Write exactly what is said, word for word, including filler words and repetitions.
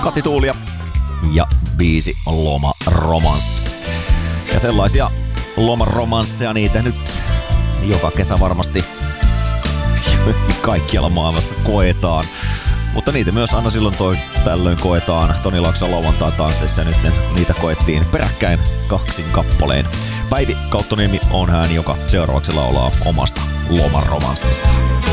Kati Tuulia ja biisi Lomaromanssi. Ja sellaisia lomaromansseja niitä nyt joka kesä varmasti kaikkialla maailmassa koetaan. Mutta niitä myös aina silloin toi tällöin koetaan Toni Laakson lauantai tansseissa, ja nyt ne, niitä koettiin peräkkäin kaksin kappaleen. Päivi Kauttoniemi on hän, joka seuraavaksi laulaa omasta lomaromanssista.